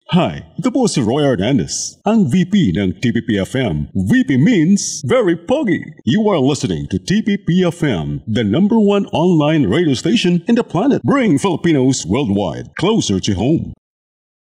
Hi, ito po si Roy Hernandez, ang VP ng TPP-FM. VP means very pogi. You are listening to TPP-FM, the #1 online radio station in the planet, bringing Filipinos worldwide closer to home.